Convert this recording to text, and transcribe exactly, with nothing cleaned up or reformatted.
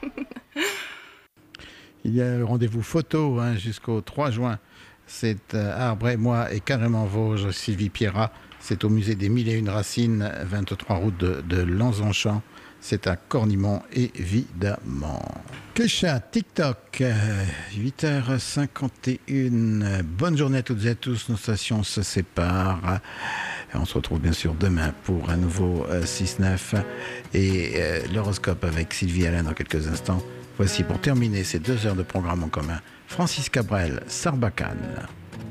Il y a le rendez-vous photo hein, jusqu'au trois juin. C'est euh, Arbre et moi et carrément Vosges, Sylvie Pierrat. C'est au musée des Mille et Une Racines, vingt-trois route de, de Lanzanchamp. C'est à Cornimont, évidemment. Kesha, TikTok, euh, huit heures cinquante et une. Bonne journée à toutes et à tous. Nos stations se séparent. On se retrouve bien sûr demain pour un nouveau euh, six neuf. Et euh, l'horoscope avec Sylvie Alain dans quelques instants. Voici pour terminer ces deux heures de programme en commun, Francis Cabrel, Sarbacane.